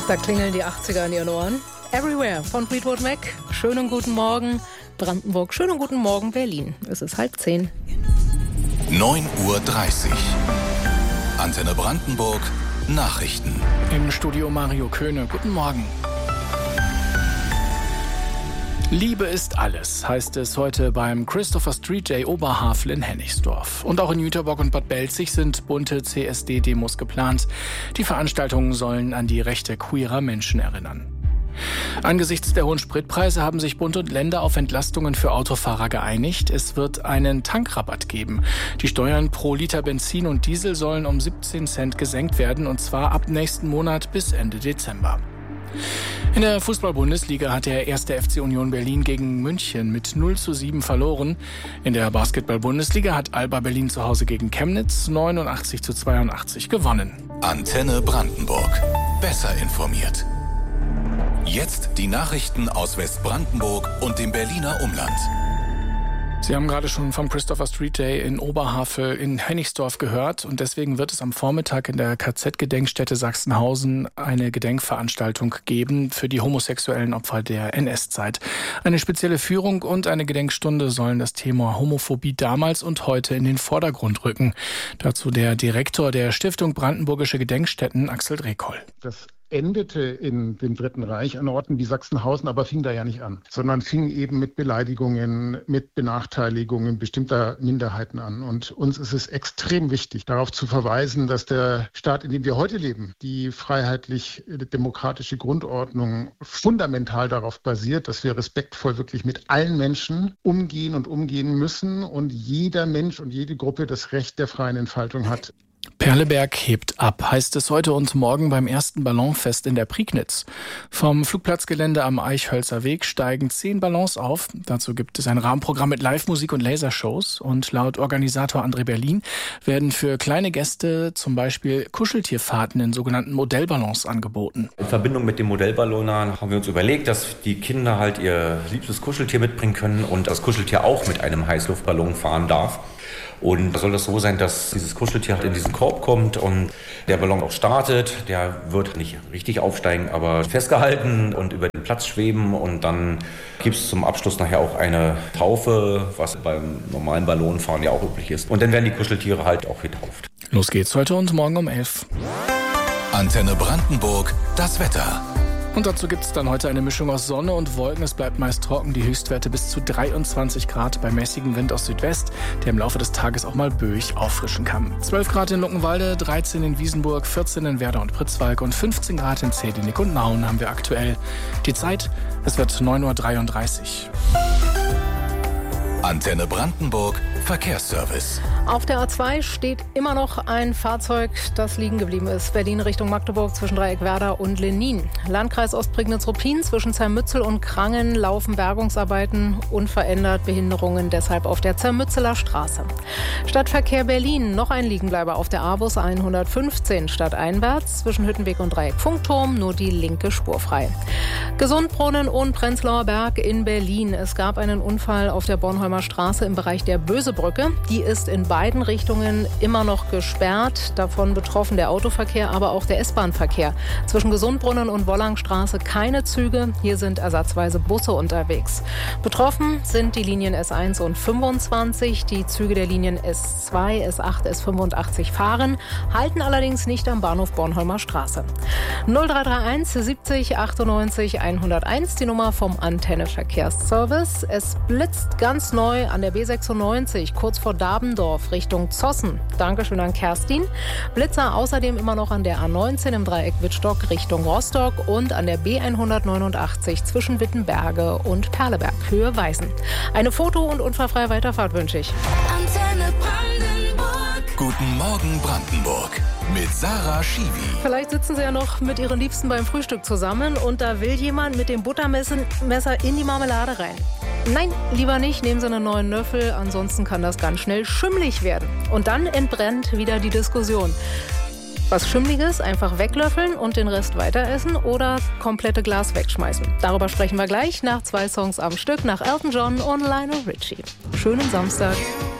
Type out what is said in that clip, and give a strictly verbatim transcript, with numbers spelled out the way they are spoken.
Da klingeln die achtziger in Ihren Ohren. Everywhere von Fleetwood Mac. Schönen guten Morgen Brandenburg. Schönen guten Morgen Berlin. Es ist halb zehn. neun Uhr dreißig. Antenne Brandenburg. Nachrichten. Im Studio Mario Köhne. Guten Morgen. Liebe ist alles, heißt es heute beim Christopher Street Day Oberhavel in Hennigsdorf. Und auch in Jüterbock und Bad Belzig sind bunte C S D-Demos geplant. Die Veranstaltungen sollen an die Rechte queerer Menschen erinnern. Angesichts der hohen Spritpreise haben sich Bund und Länder auf Entlastungen für Autofahrer geeinigt. Es wird einen Tankrabatt geben. Die Steuern pro Liter Benzin und Diesel sollen um siebzehn Cent gesenkt werden, und zwar ab nächsten Monat bis Ende Dezember. In der Fußball-Bundesliga hat der erste F C Union Berlin gegen München mit null zu sieben verloren. In der Basketball-Bundesliga hat Alba Berlin zu Hause gegen Chemnitz neunundachtzig zu zweiundachtzig gewonnen. Antenne Brandenburg. Besser informiert. Jetzt die Nachrichten aus Westbrandenburg und dem Berliner Umland. Sie haben gerade schon vom Christopher Street Day in Oberhavel in Hennigsdorf gehört, und deswegen wird es am Vormittag in der K Z-Gedenkstätte Sachsenhausen eine Gedenkveranstaltung geben für die homosexuellen Opfer der N S-Zeit. Eine spezielle Führung und eine Gedenkstunde sollen das Thema Homophobie damals und heute in den Vordergrund rücken. Dazu der Direktor der Stiftung Brandenburgische Gedenkstätten, Axel Drekoll. Das endete in dem Dritten Reich an Orten wie Sachsenhausen, aber fing da ja nicht an, sondern fing eben mit Beleidigungen, mit Benachteiligungen bestimmter Minderheiten an. Und uns ist es extrem wichtig, darauf zu verweisen, dass der Staat, in dem wir heute leben, die freiheitlich-demokratische Grundordnung fundamental darauf basiert, dass wir respektvoll wirklich mit allen Menschen umgehen und umgehen müssen und jeder Mensch und jede Gruppe das Recht der freien Entfaltung hat. Perleberg hebt ab, heißt es heute und morgen beim ersten Ballonfest in der Prignitz. Vom Flugplatzgelände am Eichhölzer Weg steigen zehn Ballons auf. Dazu gibt es ein Rahmenprogramm mit Live-Musik und Lasershows. Und laut Organisator André Berlin werden für kleine Gäste zum Beispiel Kuscheltierfahrten in sogenannten Modellballons angeboten. In Verbindung mit den Modellballonern haben wir uns überlegt, dass die Kinder halt ihr liebstes Kuscheltier mitbringen können und das Kuscheltier auch mit einem Heißluftballon fahren darf. Und soll das so sein, dass dieses Kuscheltier halt in diesen Korb kommt und der Ballon auch startet. Der wird nicht richtig aufsteigen, aber festgehalten und über den Platz schweben. Und dann gibt es zum Abschluss nachher auch eine Taufe, was beim normalen Ballonfahren ja auch üblich ist. Und dann werden die Kuscheltiere halt auch getauft. Los geht's heute und morgen um elf. Antenne Brandenburg, das Wetter. Und dazu gibt es dann heute eine Mischung aus Sonne und Wolken. Es bleibt meist trocken, die Höchstwerte bis zu dreiundzwanzig Grad bei mäßigem Wind aus Südwest, der im Laufe des Tages auch mal böig auffrischen kann. zwölf Grad in Luckenwalde, dreizehn in Wiesenburg, vierzehn in Werder und Pritzwalk und fünfzehn Grad in Zedinik und Nauen haben wir aktuell. Die Zeit, es wird neun Uhr dreiunddreißig. Antenne Brandenburg, Verkehrsservice. Auf der A zwei steht immer noch ein Fahrzeug, das liegen geblieben ist. Berlin Richtung Magdeburg zwischen Dreieckwerder und Lenin. Landkreis Ostprignitz-Ruppin zwischen Zermützel und Krangen laufen Bergungsarbeiten, unverändert Behinderungen deshalb auf der Zermützeler Straße. Stadtverkehr Berlin, noch ein Liegenbleiber auf der A-Bus hundertfünfzehn stadteinwärts zwischen Hüttenweg und Dreieck-Funkturm, nur die linke Spur frei. Gesundbrunnen und Prenzlauer Berg in Berlin. Es gab einen Unfall auf der Bornholmer Straße im Bereich der Bösebrücke. Die ist in beiden Richtungen immer noch gesperrt. Davon betroffen der Autoverkehr, aber auch der S-Bahn-Verkehr. Zwischen Gesundbrunnen und Wollangstraße keine Züge. Hier sind ersatzweise Busse unterwegs. Betroffen sind die Linien S eins und fünfundzwanzig. Die Züge der Linien S zwei, S acht, S fünfundachtzig fahren, halten allerdings nicht am Bahnhof Bornholmer Straße. null drei drei eins siebzig achtundneunzig hunderteins, die Nummer vom Antenne Verkehrsservice. Es blitzt ganz neu an der B sechsundneunzig, kurz vor Dabendorf Richtung Zossen. Dankeschön an Kerstin. Blitzer außerdem immer noch an der A neunzehn im Dreieck Wittstock Richtung Rostock und an der B hundertneunundachtzig zwischen Wittenberge und Perleberg, Höhe Weißen. Eine foto- und unfallfreie Weiterfahrt wünsche ich. Antenne Brandenburg. Guten Morgen Brandenburg. Mit Sarah Schiwi. Vielleicht sitzen Sie ja noch mit Ihren Liebsten beim Frühstück zusammen und da will jemand mit dem Buttermesser in die Marmelade rein. Nein, lieber nicht, nehmen Sie einen neuen Löffel, ansonsten kann das ganz schnell schimmlig werden. Und dann entbrennt wieder die Diskussion. Was Schimmliges einfach weglöffeln und den Rest weiter essen oder komplette Glas wegschmeißen. Darüber sprechen wir gleich nach zwei Songs am Stück, nach Elton John und Lionel Richie. Schönen Samstag.